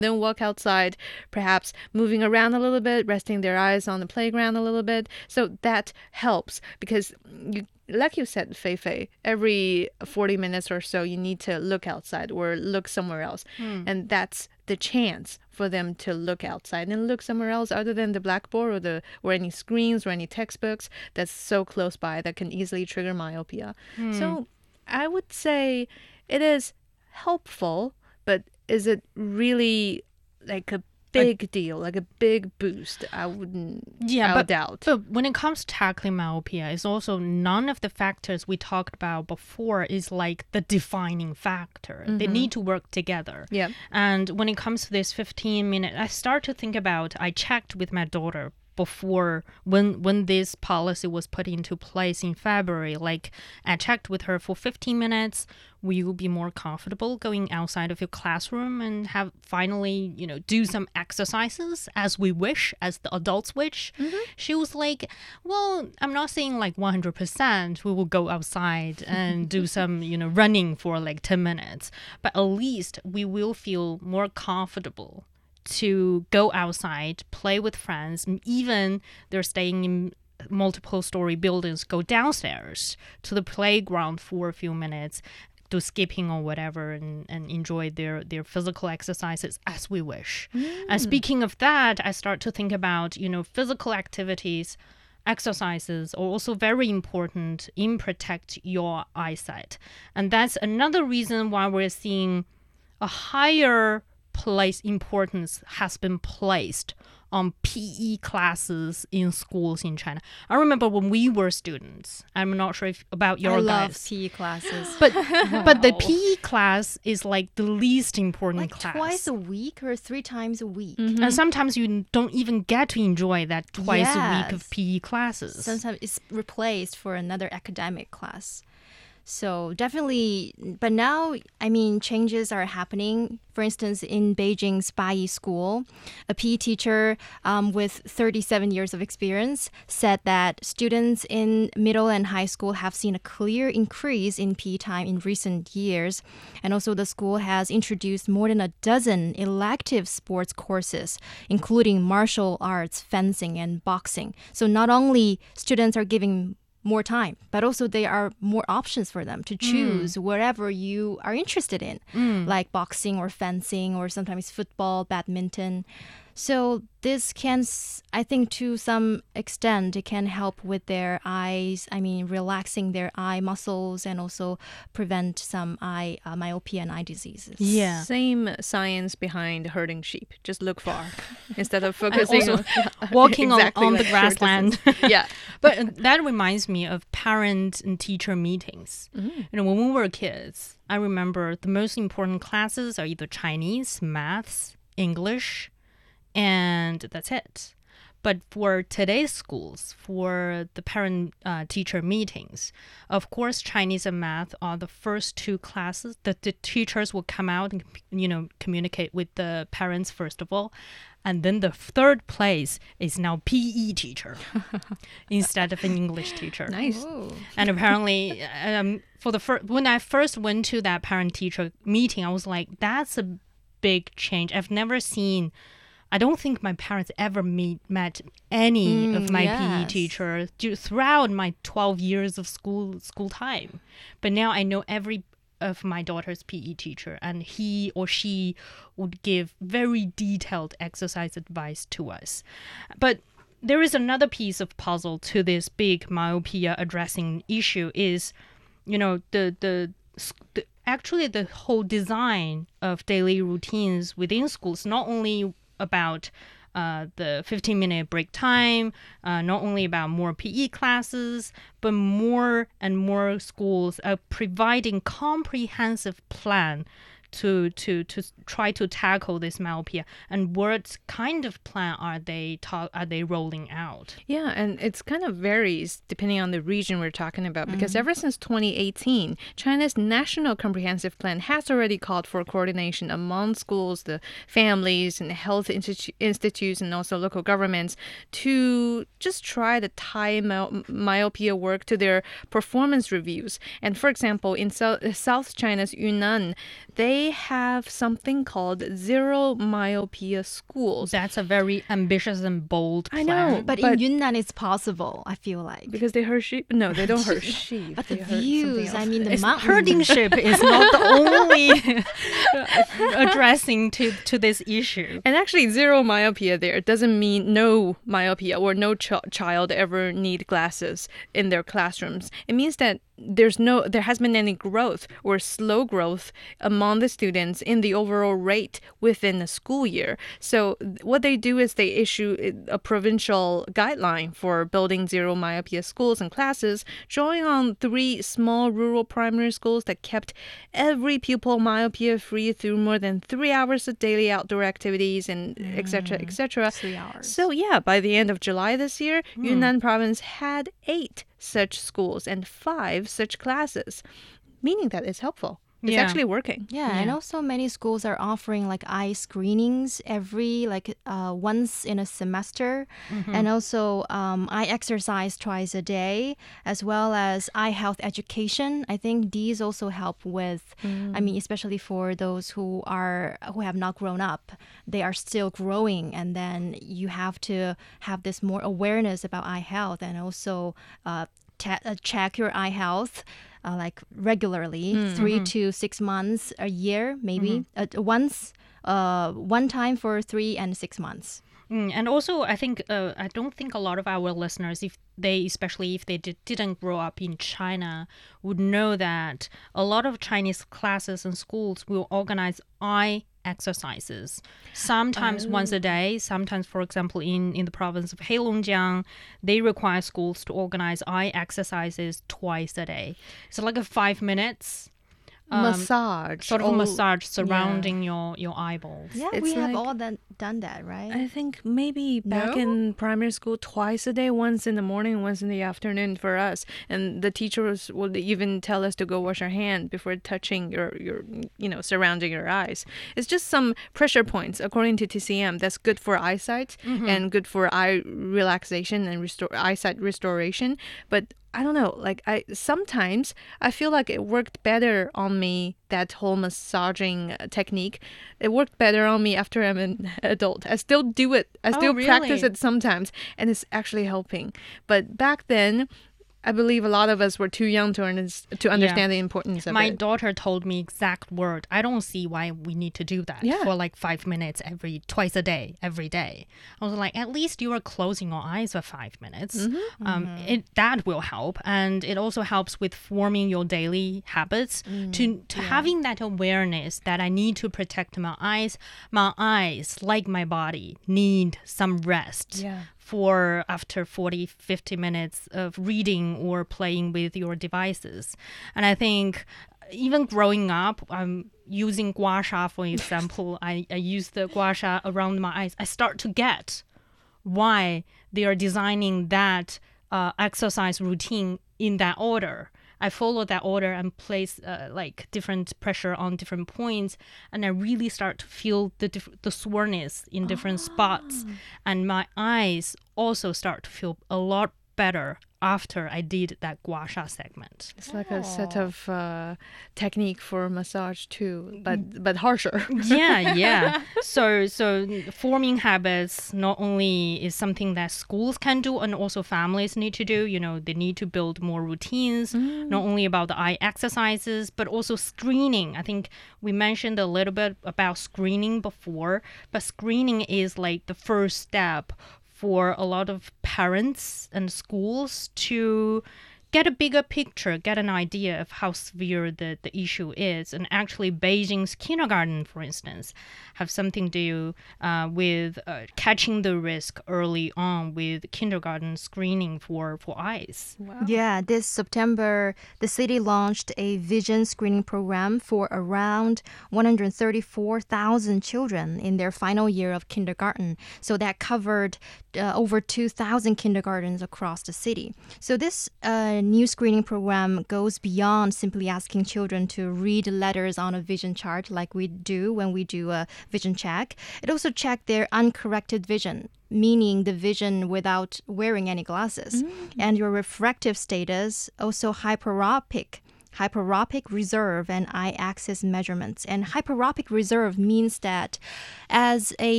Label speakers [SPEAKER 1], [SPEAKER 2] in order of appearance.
[SPEAKER 1] then walk outside, perhaps moving around a little bit, resting their eyes on the playground a little bit. So that helps because like you said, Fei Fei, every 40 minutes or so, you need to look outside or look somewhere else. And that's the chance for them to look outside and look somewhere else other than the blackboard or any screens or any textbooks that's so close by that can easily trigger myopia. So I would say it is helpful, but is it really like a big deal, like a big boost? I would doubt.
[SPEAKER 2] But when it comes to tackling myopia, it's also none of the factors we talked about before is like the defining factor. They need to work together.
[SPEAKER 1] Yeah.
[SPEAKER 2] And when it comes to this 15-minute, I start to think about, I checked with my daughter before when this policy was put into place in February, like I checked with her for 15 minutes, will you be more comfortable going outside of your classroom and have finally, do some exercises as we wish, as the adults wish? She was like, well, I'm not saying like 100% we will go outside and do some, running for like 10 minutes, but at least we will feel more comfortable to go outside, play with friends, even they're staying in multiple story buildings, go downstairs to the playground for a few minutes, do skipping or whatever, and enjoy their physical exercises as we wish. And speaking of that, I start to think about, physical activities, exercises are also very important in protect your eyesight. And that's another reason why we're seeing a higher importance has been placed on PE classes in schools in China. I remember when we were students, I'm not sure about your
[SPEAKER 3] I
[SPEAKER 2] guys.
[SPEAKER 3] love PE classes.
[SPEAKER 2] But the PE class is like the least important
[SPEAKER 3] like
[SPEAKER 2] class.
[SPEAKER 3] Twice a week or 3 times a week.
[SPEAKER 2] And sometimes you don't even get to enjoy that twice a week of PE classes.
[SPEAKER 3] Sometimes it's replaced for another academic class. So definitely, but now, changes are happening. For instance, in Beijing's Bayi School, a PE teacher with 37 years of experience said that students in middle and high school have seen a clear increase in PE time in recent years. And also the school has introduced more than a dozen elective sports courses, including martial arts, fencing, and boxing. So not only students are giving more time, but also there are more options for them to choose whatever you are interested in, like boxing or fencing or sometimes football, badminton. So this can, I think to some extent, it can help with their eyes, relaxing their eye muscles and also prevent some eye myopia and eye diseases.
[SPEAKER 2] Yeah.
[SPEAKER 1] Same science behind herding sheep. Just look far instead of focusing on
[SPEAKER 2] walking
[SPEAKER 1] exactly
[SPEAKER 2] on the
[SPEAKER 1] like
[SPEAKER 2] grassland.
[SPEAKER 1] Yeah.
[SPEAKER 2] But that reminds me of parent and teacher meetings. When we were kids, I remember the most important classes are either Chinese, maths, English, and that's it. But for today's schools, for the parent-teacher meetings, of course, Chinese and math are the first 2 classes that the teachers will come out and, communicate with the parents first of all. And then the 3rd place is now PE teacher instead of an English teacher.
[SPEAKER 1] Nice.
[SPEAKER 3] Ooh.
[SPEAKER 2] And apparently, when I first went to that parent-teacher meeting, I was like, that's a big change. I've never seen... I don't think my parents ever met any of my PE teachers throughout my 12 years of school time. But now I know every of my daughter's PE teacher, and he or she would give very detailed exercise advice to us. But there is another piece of puzzle to this big myopia addressing issue is, actually the whole design of daily routines within schools, not only about the 15-minute break time, not only about more PE classes, but more and more schools are providing comprehensive plan to try to tackle this myopia. And what kind of plan are they rolling out?
[SPEAKER 1] Yeah, and it's kind of varies depending on the region we're talking about, because ever since 2018, China's National Comprehensive Plan has already called for coordination among schools, the families, and health institutes, and also local governments to just try to tie myopia work to their performance reviews. And for example, in South China's Yunnan, they they have something called zero myopia schools.
[SPEAKER 2] That's a very ambitious and bold plan.
[SPEAKER 1] I know.
[SPEAKER 3] But in Yunnan, it's possible, I feel like.
[SPEAKER 1] Because they herd sheep? No, they don't herd sheep.
[SPEAKER 3] But
[SPEAKER 1] They
[SPEAKER 3] the
[SPEAKER 1] herd something
[SPEAKER 3] views,
[SPEAKER 1] else.
[SPEAKER 3] I mean, the
[SPEAKER 2] It's
[SPEAKER 3] mountains.
[SPEAKER 2] herding sheep is not the only addressing to this issue.
[SPEAKER 1] And actually, zero myopia there doesn't mean no myopia or no child ever need glasses in their classrooms. It means that there hasn't been any growth or slow growth among the students in the overall rate within the school year. So what they do is they issue a provincial guideline for building zero myopia schools and classes, drawing on 3 small rural primary schools that kept every pupil myopia free through more than 3 hours of daily outdoor activities and etc. etc.
[SPEAKER 3] 3 hours.
[SPEAKER 1] So yeah, by the end of July this year, Yunnan province had 8 such schools and 5 such classes, meaning that it's helpful. It's
[SPEAKER 2] Yeah.
[SPEAKER 1] actually working.
[SPEAKER 3] Yeah, and also many schools are offering like eye screenings every once in a semester, and also eye exercise twice a day, as well as eye health education. I think these also help with. I mean, especially for those who have not grown up, they are still growing, and then you have to have this more awareness about eye health, and also check your eye health. Like regularly, 3 to 6 months a year, maybe one time for 3 and 6 months.
[SPEAKER 2] And also, I think I don't think a lot of our listeners, especially if they didn't grow up in China, would know that a lot of Chinese classes and schools will organize eye exercises, sometimes once a day. Sometimes, for example, in the province of Heilongjiang, they require schools to organize eye exercises twice a day. So like a 5 minutes
[SPEAKER 1] Massage.
[SPEAKER 2] sort of a
[SPEAKER 1] Oh,
[SPEAKER 2] massage surrounding your eyeballs.
[SPEAKER 3] Yeah,
[SPEAKER 1] It's
[SPEAKER 3] we have
[SPEAKER 1] like-
[SPEAKER 3] all done that, right?
[SPEAKER 1] I think maybe back
[SPEAKER 3] No?
[SPEAKER 1] in primary school, twice a day, once in the morning, once in the afternoon for us. And the teachers would even tell us to go wash our hand before touching your surrounding your eyes. It's just some pressure points, according to TCM, that's good for eyesight and good for eye relaxation and eyesight restoration. But I don't know, like sometimes I feel like it worked better on me, that whole massaging technique. It worked better on me after I'm an adult. I still do it. I still practice
[SPEAKER 2] really?
[SPEAKER 1] it sometimes, and it's actually helping. But back then, I believe a lot of us were too young to understand the importance of
[SPEAKER 2] My
[SPEAKER 1] it.
[SPEAKER 2] daughter told me exact word. I don't see why we need to do that
[SPEAKER 1] Yeah.
[SPEAKER 2] for like 5 minutes twice a day, every day. I was like, at least you are closing your eyes for 5 minutes. That will help, and it also helps with forming your daily habits. To having that awareness that I need to protect my eyes. My eyes, like my body, need some rest.
[SPEAKER 1] Yeah.
[SPEAKER 2] For after 40, 50 minutes of reading or playing with your devices. And I think even growing up, I'm using gua sha, for example. I use the gua sha around my eyes. I start to get why they are designing that exercise routine in that order. I follow that order and place like different pressure on different points, and I really start to feel the soreness in different spots, and my eyes also start to feel a lot better after I did that gua sha segment.
[SPEAKER 1] It's like a set of technique for massage too, but harsher.
[SPEAKER 2] Yeah. So forming habits not only is something that schools can do, and also families need to do. They need to build more routines, not only about the eye exercises, but also screening. I think we mentioned a little bit about screening before, but screening is like the first step for a lot of parents and schools to get a bigger picture, get an idea of how severe the issue is. And actually, Beijing's kindergarten, for instance, have something to do with catching the risk early on with kindergarten screening for eyes.
[SPEAKER 1] Wow.
[SPEAKER 3] Yeah, this September, the city launched a vision screening program for around 134,000 children in their final year of kindergarten. So that covered over 2,000 kindergartens across the city. So this new screening program goes beyond simply asking children to read letters on a vision chart like we do when we do a vision check. It also checked their uncorrected vision, meaning the vision without wearing any glasses, and your refractive status, also hyperopic hyperopic reserve and eye-axis measurements. And hyperopic reserve means that as a